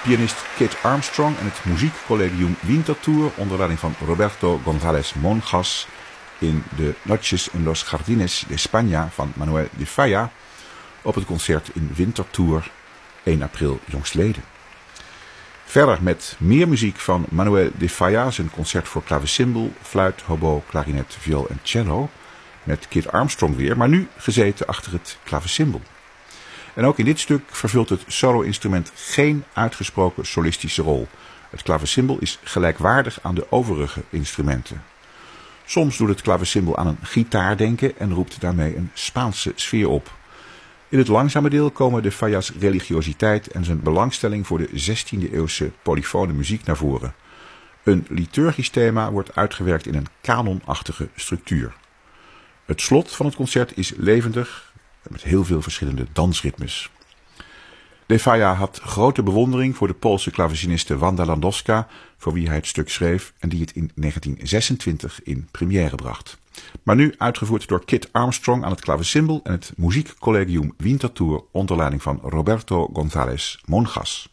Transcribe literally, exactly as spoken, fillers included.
Pianist Kit Armstrong en het muziekcollegium Winterthur onder leiding van Roberto González Monjas in de Noches en los Jardines de España van Manuel de Falla op het concert in Winterthur één april jongstleden. Verder met meer muziek van Manuel de Falla, zijn concert voor klavecimbal, fluit, hobo, klarinet, viool en cello, met Kit Armstrong weer, maar nu gezeten achter het klavecimbal. En ook in dit stuk vervult het solo-instrument geen uitgesproken solistische rol. Het klavecimbal is gelijkwaardig aan de overige instrumenten. Soms doet het klavecimbal aan een gitaar denken en roept daarmee een Spaanse sfeer op. In het langzame deel komen de Falla's religiositeit en zijn belangstelling voor de zestiende eeuwse polyfone muziek naar voren. Een liturgisch thema wordt uitgewerkt in een kanonachtige structuur. Het slot van het concert is levendig, met heel veel verschillende dansritmes. De Falla had grote bewondering voor de Poolse klaveciniste Wanda Landowska, voor wie hij het stuk schreef en die het in negentien zesentwintig in première bracht. Maar nu uitgevoerd door Kit Armstrong aan het klavecimbal en het muziekcollegium Winterthur onder leiding van Roberto González Monjas.